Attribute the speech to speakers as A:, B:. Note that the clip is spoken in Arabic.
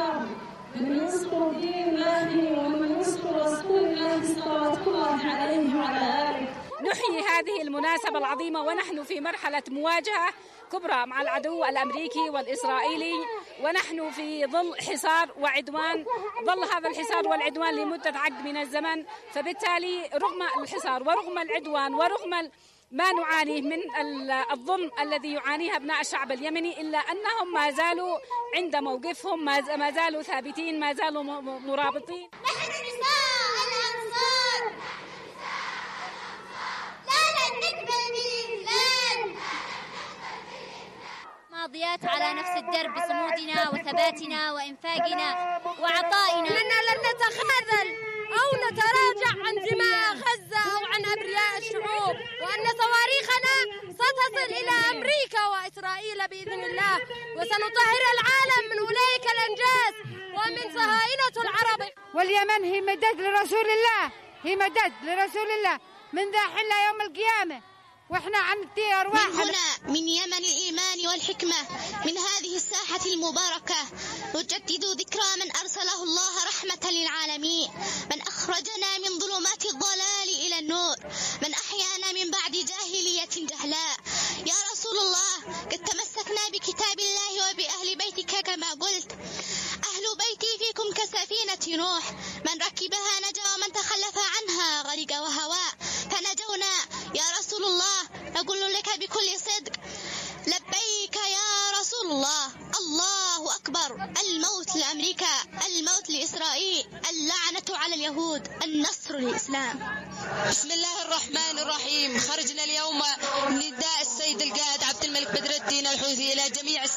A: الشباب من يذكر دين الله ومن يذكر رسول الله صلوات الله عليه وعلى آله.
B: نحيي هذه المناسبة العظيمة ونحن في مرحلة مواجهة كبرى مع العدو الأمريكي والإسرائيلي، ونحن في ظل حصار وعدوان، ظل هذا الحصار والعدوان لمدة عقد من الزمن. فبالتالي رغم الحصار ورغم العدوان ورغم ما نعانيه من الظلم الذي يعانيه أبناء الشعب اليمني، إلا أنهم ما زالوا عند موقفهم، ما زالوا ثابتين، ما زالوا مرابطين.
C: نحن نساء الأنصار لا لن نقبل بالإذلال، ماضيات على نفس الدرب بصمودنا وثباتنا وإنفاقنا وعطائنا.
D: إننا لن نتخاذل أو نتراجع عن دماء غزة أو عن أبرياء الشعوب، وأن صواريخنا ستصل إلى أمريكا وإسرائيل بإذن الله، وسنطهر العالم من أولئك الأنجاس ومن صهاينة العرب.
E: واليمن هي مدد لرسول الله، هي مدد لرسول الله من ذا حلا يوم القيامة، وإحنا عن الديار واحد.
C: من هنا من يمن الإيمان والحكمة، من هذه الساحة المباركة نجدد ذكرى من أرسله الله رحمة للعالمين، من أخرجنا من ظلمات الضلال إلى النور، من أحيانا من بعد جاهلية جهلاء. يا رسول الله، قد تمسكنا بكتاب الله وبأهل بيتك كما قلت، أهل بيتي فيكم كسفينة نوح، من ركبها نجا ومن تخلف عنها غرق وهوى، فنجونا يا رسول الله. نقول لك بكل صدق لبيك يا رسول الله، الله أكبر، الموت لأمريكا، الموت لإسرائيل، اللعنة على اليهود، النصر للإسلام.
F: بسم الله الرحمن الرحيم. خرجنا اليوم نداء السيد القائد عبد الملك بدر الدين الحوثي إلى جميع